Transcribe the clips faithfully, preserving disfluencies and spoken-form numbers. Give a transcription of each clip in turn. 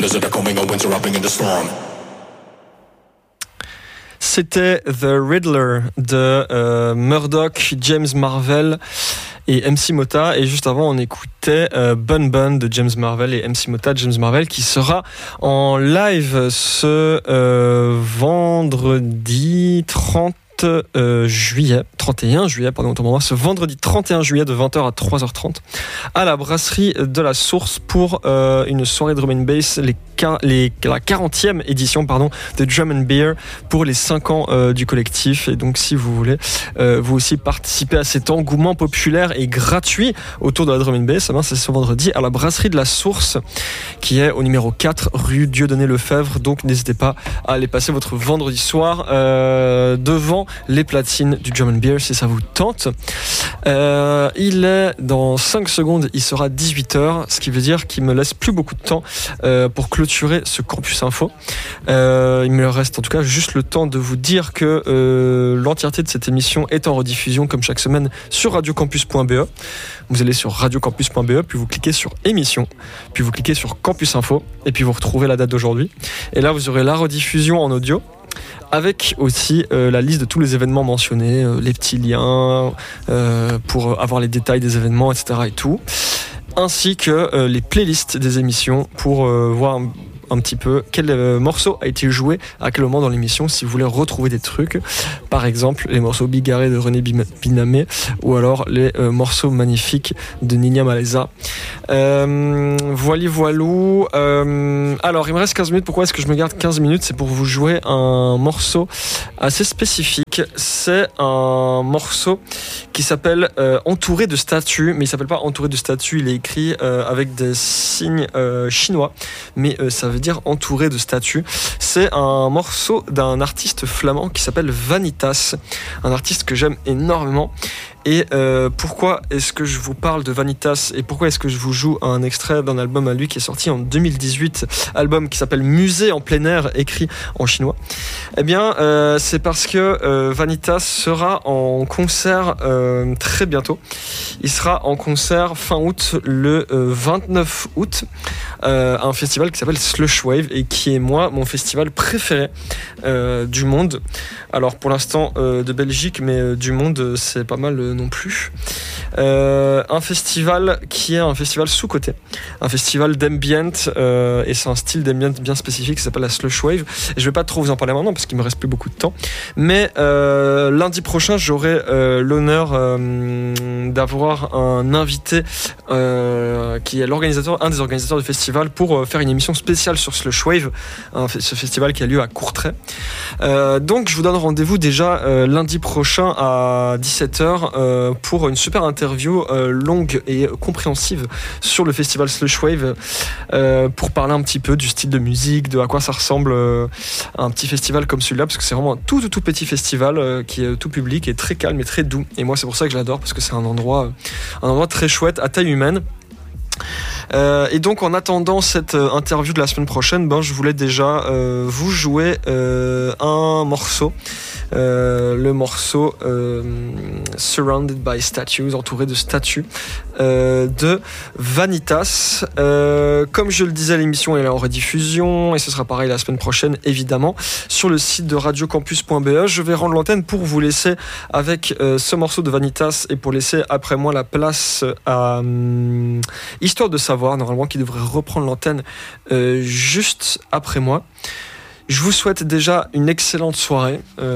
C'était The Riddler de euh, Murdoch, James Marvel et M C Mota, et juste avant on écoutait euh, Bun Bun de James Marvel et M C Mota, James Marvel, qui sera en live ce euh, vendredi trente Euh, juillet, trente et un juillet, pardon, autant pour moi, ce vendredi trente et un juillet de vingt heures à trois heures trente à la brasserie de la Source pour euh, une soirée drum and bass, les, les, la quarantième édition pardon, de Drum and Beer pour les cinq ans euh, du collectif. Et donc si vous voulez euh, vous aussi participer à cet engouement populaire et gratuit autour de la drum and bass, eh bien, c'est ce vendredi à la brasserie de la Source qui est au numéro quatre rue Dieudonné Lefebvre. Donc n'hésitez pas à aller passer votre vendredi soir euh, devant les platines du Drum and Beer si ça vous tente. Euh, il est dans cinq secondes, il sera dix-huit heures, ce qui veut dire qu'il me laisse plus beaucoup de temps euh, pour clôturer ce Campus Info. Euh, il me reste en tout cas juste le temps de vous dire que euh, l'entièreté de cette émission est en rediffusion comme chaque semaine sur radiocampus point b e. Vous allez sur radiocampus point b e, puis vous cliquez sur émission, puis vous cliquez sur Campus Info, et puis vous retrouvez la date d'aujourd'hui. Et là vous aurez la rediffusion en audio, avec aussi euh, la liste de tous les événements mentionnés, euh, les petits liens euh, pour avoir les détails des événements, et cetera et tout, ainsi que euh, les playlists des émissions pour euh, voir un, un petit peu quel euh, morceau a été joué à quel moment dans l'émission, si vous voulez retrouver des trucs, par exemple les morceaux bigarrés de René Binamé ou alors les euh, morceaux magnifiques de Ninia Malesa. Euh, voili voilou. Euh, alors il me reste quinze minutes. Pourquoi est-ce que je me garde quinze minutes? C'est pour vous jouer un morceau assez spécifique. C'est un morceau qui s'appelle euh, Entouré de statues, mais il s'appelle pas Entouré de statues, il est écrit euh, avec des signes euh, chinois, mais euh, ça veut dire Entouré de statues. C'est un morceau d'un artiste flamand qui s'appelle Vanitas, un artiste que j'aime énormément. Et euh, pourquoi est-ce que je vous parle de Vanitas et pourquoi est-ce que je vous joue un extrait d'un album à lui qui est sorti en deux mille dix-huit, album qui s'appelle Musée en plein air, écrit en chinois? Eh bien, euh, c'est parce que euh, Vanitas sera en concert euh, très bientôt. Il sera en concert fin août, le euh, vingt-neuf août, euh, à un festival qui s'appelle Slushwave et qui est, moi, mon festival préféré euh, du monde. Alors, pour l'instant, euh, de Belgique, mais euh, du monde, c'est pas mal euh, non plus. Euh, un festival qui est un festival sous-coté, un festival d'ambient, euh, et c'est un style d'ambient bien spécifique qui s'appelle la Slushwave. Et je vais pas trop vous en parler maintenant parce qu'il me reste plus beaucoup de temps. Mais euh, lundi prochain, j'aurai euh, l'honneur euh, d'avoir un invité euh, qui est l'organisateur, un des organisateurs du festival, pour euh, faire une émission spéciale sur Slushwave, hein, ce festival qui a lieu à Courtrai. Euh, donc je vous donne rendez-vous déjà euh, lundi prochain à dix-sept heures euh, pour une super interview euh, longue et compréhensive sur le festival Slushwave, euh, pour parler un petit peu du style de musique, de à quoi ça ressemble euh, à un petit festival comme celui-là, parce que c'est vraiment un tout tout, tout petit festival euh, qui est tout public et très calme et très doux. Et moi c'est pour ça que je l'adore, parce que c'est un endroit, un endroit très chouette à taille humaine. Euh, et donc en attendant cette euh, interview de la semaine prochaine, ben, je voulais déjà euh, vous jouer euh, un morceau, euh, le morceau euh, Surrounded by Statues, entouré de statues, euh, de Vanitas. Euh, comme je le disais, l'émission elle est en rediffusion et ce sera pareil la semaine prochaine évidemment sur le site de radiocampus point b e. Je vais rendre l'antenne pour vous laisser avec euh, ce morceau de Vanitas et pour laisser après moi la place à euh, Histoire de savoir, normalement qui devrait reprendre l'antenne euh, juste après moi. Je vous souhaite déjà une excellente soirée,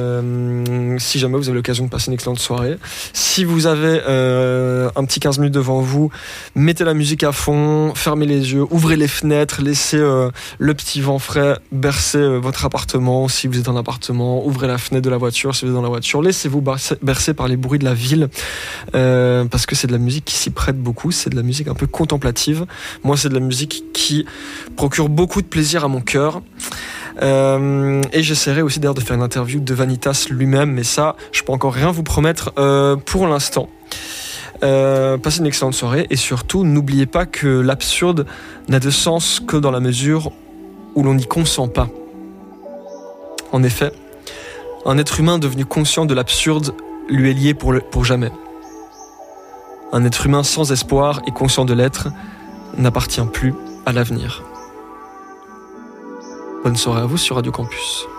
euh, si jamais vous avez l'occasion de passer une excellente soirée. Si vous avez euh, un petit quinze minutes devant vous, mettez la musique à fond, fermez les yeux, ouvrez les fenêtres, laissez euh, le petit vent frais bercer euh, votre appartement. Si vous êtes en appartement, ouvrez la fenêtre de la voiture. Si vous êtes dans la voiture, laissez-vous bercer, bercer par les bruits de la ville, euh, parce que c'est de la musique qui s'y prête beaucoup. C'est de la musique un peu contemplative. Moi, c'est de la musique qui procure beaucoup de plaisir à mon cœur. Euh, et j'essaierai aussi d'ailleurs de faire une interview de Vanitas lui-même, mais ça, je peux encore rien vous promettre euh, pour l'instant. Euh, passez une excellente soirée et surtout, n'oubliez pas que l'absurde n'a de sens que dans la mesure où l'on n'y consent pas. En effet, un être humain devenu conscient de l'absurde lui est lié pour, le, pour jamais. Un être humain sans espoir et conscient de l'être n'appartient plus à l'avenir. Bonne soirée à vous sur Radio Campus.